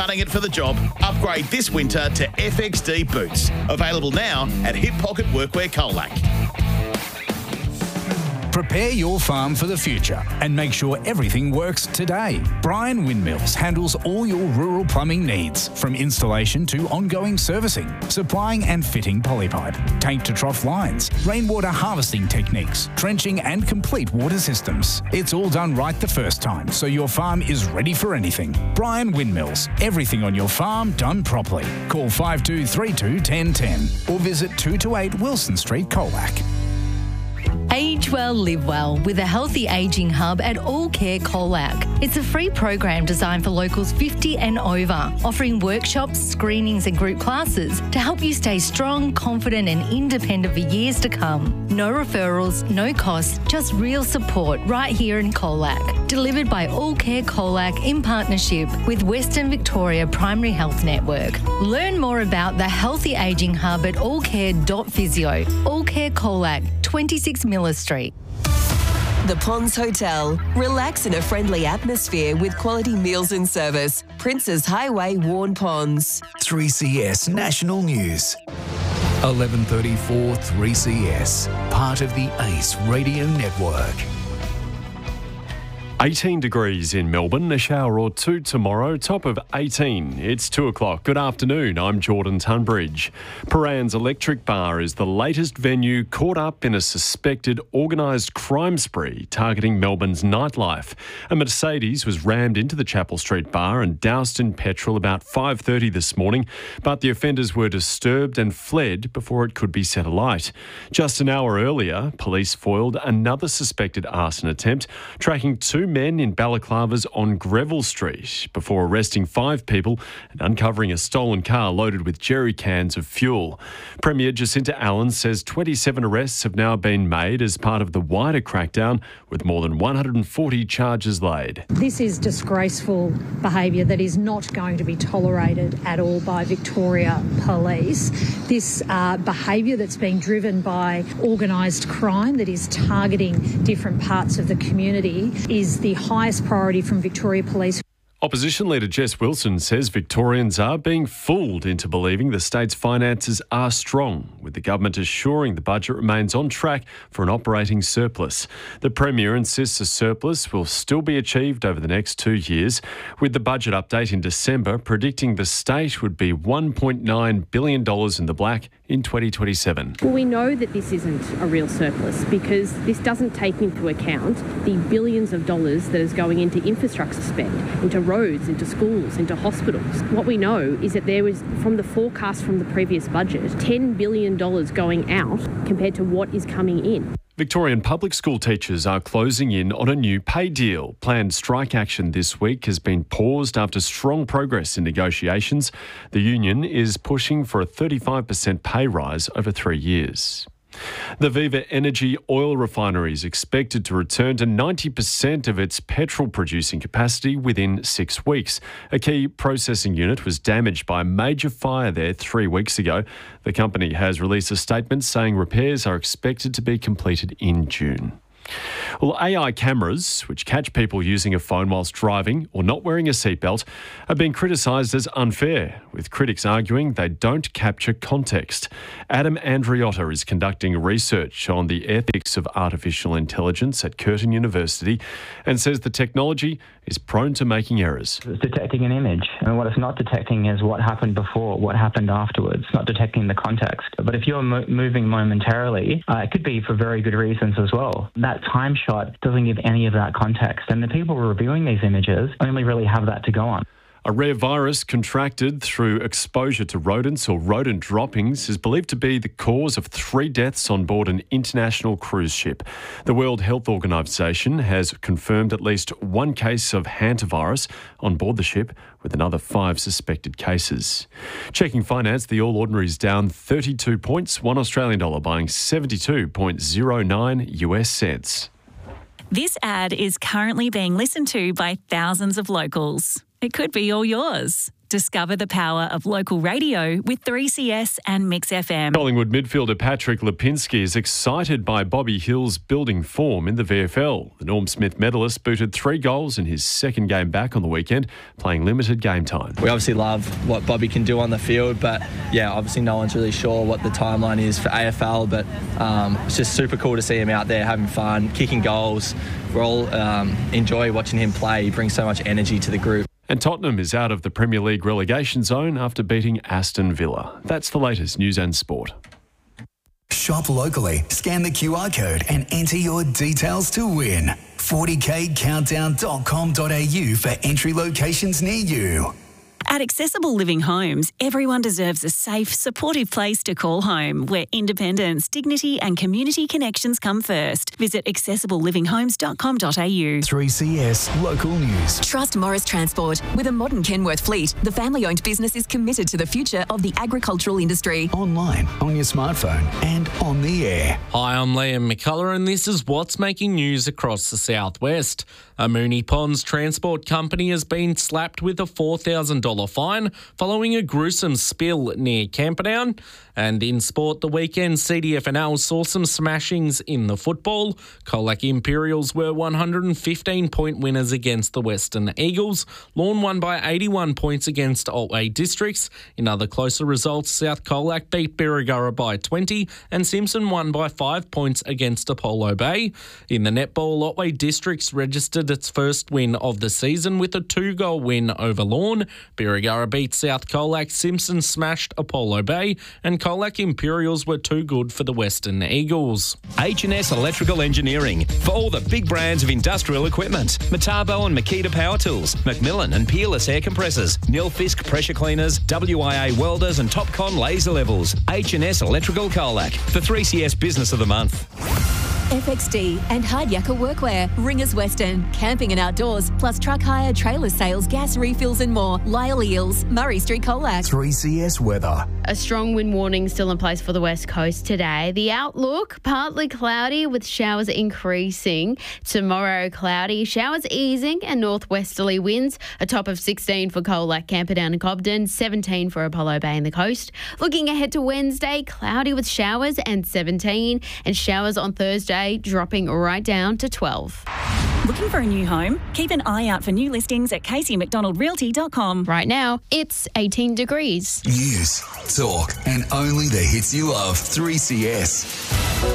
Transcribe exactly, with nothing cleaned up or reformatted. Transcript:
gunning it for the job, upgrade this winter to F X D boots. Available now at Hip Pocket Workwear Colac. Prepare your farm for the future and make sure everything works today. Bryan Windmills handles all your rural plumbing needs, from installation to ongoing servicing, supplying and fitting polypipe, tank to trough lines, rainwater harvesting techniques, trenching and complete water systems. It's all done right the first time, so your farm is ready for anything. Bryan Windmills, everything on your farm done properly. Call five two three two, one oh one oh or visit two to eight Wilson Street, Colac. Age well, live well with a healthy ageing hub at All Care Colac. It's a free program designed for locals fifty and over, offering workshops, screenings and group classes to help you stay strong, confident and independent for years to come. No referrals, no costs, just real support right here in Colac. Delivered by All Care Colac in partnership with Western Victoria Primary Health Network. Learn more about the Healthy Ageing Hub at allcare dot physio. All Care Colac, twenty-six Miller Street. The Ponds Hotel. Relax in a friendly atmosphere with quality meals and service. Princes Highway, Warn Ponds. three C S National News. eleven thirty-four three C S. Part of the ACE Radio Network. eighteen degrees in Melbourne, a shower or two tomorrow, top of eighteen. It's two o'clock. Good afternoon, I'm Jordan Tunbridge. Paran's Electric Bar is the latest venue caught up in a suspected organised crime spree targeting Melbourne's nightlife. A Mercedes was rammed into the Chapel Street bar and doused in petrol about five thirty this morning, but the offenders were disturbed and fled before it could be set alight. Just an hour earlier, police foiled another suspected arson attempt, tracking two men in balaclavas on Greville Street before arresting five people and uncovering a stolen car loaded with jerry cans of fuel. Premier Jacinta Allen says twenty-seven arrests have now been made as part of the wider crackdown, with more than one hundred forty charges laid. This is disgraceful behaviour that is not going to be tolerated at all by Victoria Police. This uh, behaviour that's being driven by organised crime that is targeting different parts of the community is the highest priority from Victoria Police. Opposition leader Jess Wilson says Victorians are being fooled into believing the state's finances are strong, with the government assuring the budget remains on track for an operating surplus. The Premier insists a surplus will still be achieved over the next two years, with the budget update in December predicting the state would be one point nine billion dollars in the black in twenty twenty-seven. Well, we know that this isn't a real surplus because this doesn't take into account the billions of dollars that is going into infrastructure spend, into roads, into schools, into hospitals. What we know is that there was, from the forecast from the previous budget, ten billion dollars going out compared to what is coming in. Victorian public school teachers are closing in on a new pay deal. Planned strike action this week has been paused after strong progress in negotiations. The union is pushing for a thirty-five percent pay rise over three years. The Viva Energy oil refinery is expected to return to ninety percent of its petrol-producing capacity within six weeks. A key processing unit was damaged by a major fire there three weeks ago. The company has released a statement saying repairs are expected to be completed in June. Well, A I cameras, which catch people using a phone whilst driving or not wearing a seatbelt, have been criticised as unfair, with critics arguing they don't capture context. Adam Andriotta is conducting research on the ethics of artificial intelligence at Curtin University and says the technology is prone to making errors. It's detecting an image, and what it's not detecting is what happened before, what happened afterwards, not detecting the context. But if you're mo- moving momentarily, uh, it could be for very good reasons as well. That time shot doesn't give any of that context, and the people reviewing these images only really have that to go on. A rare virus contracted through exposure to rodents or rodent droppings is believed to be the cause of three deaths on board an international cruise ship. The World Health Organization has confirmed at least one case of hantavirus on board the ship, with another five suspected cases. Checking finance, the All Ordinary's down thirty-two points, one Australian dollar buying seventy-two point oh nine U S cents. This ad is currently being listened to by thousands of locals. It could be all yours. Discover the power of local radio with three C S and Mix F M. Collingwood midfielder Patrick Lipinski is excited by Bobby Hill's building form in the V F L. The Norm Smith medalist booted three goals in his second game back on the weekend, playing limited game time. We obviously love what Bobby can do on the field, but yeah, obviously no one's really sure what the timeline is for A F L, but um, it's just super cool to see him out there having fun, kicking goals. We all um, enjoy watching him play. He brings so much energy to the group. And Tottenham is out of the Premier League relegation zone after beating Aston Villa. That's the latest news and sport. Shop locally, scan the Q R code and enter your details to win. forty k countdown dot com dot a u for entry locations near you. At Accessible Living Homes, everyone deserves a safe, supportive place to call home, where independence, dignity and community connections come first. Visit accessible living homes dot com dot a u. three C S Local News. Trust Morris Transport. With a modern Kenworth fleet, the family-owned business is committed to the future of the agricultural industry. Online, on your smartphone and on the air. Hi, I'm Liam McCullough and this is what's making news across the southwest. A Moonee Ponds transport company has been slapped with a four thousand dollars fine following a gruesome spill near Camperdown. And in sport, the weekend, C D F N L saw some smashings in the football. Colac Imperials were one hundred fifteen point winners against the Western Eagles. Lorne won by eighty-one points against Otway Districts. In other closer results, South Colac beat Birregurra by twenty and Simpson won by five points against Apollo Bay. In the netball, Otway Districts registered its first win of the season with a two-goal win over Lorne. Birregurra beat South Colac, Simpson smashed Apollo Bay, and Colac Imperials were too good for the Western Eagles. H and S Electrical Engineering for all the big brands of industrial equipment. Metabo and Makita Power Tools, Macmillan and Peerless Air Compressors, Nilfisk Pressure Cleaners, W I A Welders and Topcon Laser Levels. H and S Electrical Colac, the three C S Business of the Month. F X D and Hard Yakka Workwear, Ringers Western, camping and outdoors, plus truck hire, trailer sales, gas refills and more. Lyle Eels, Murray Street, Colac. three C S Weather. A strong wind warning still in place for the west coast today. The outlook, partly cloudy with showers increasing. Tomorrow, cloudy, showers easing and northwesterly winds. A top of sixteen for Colac, Camperdown and Cobden, seventeen for Apollo Bay and the coast. Looking ahead to Wednesday, cloudy with showers and seventeen, and showers on Thursday dropping right down to twelve. Looking for a new home? Keep an eye out for new listings at casey mcdonald realty dot com. Right now, it's eighteen degrees. News, talk and only the hits you love. three C S.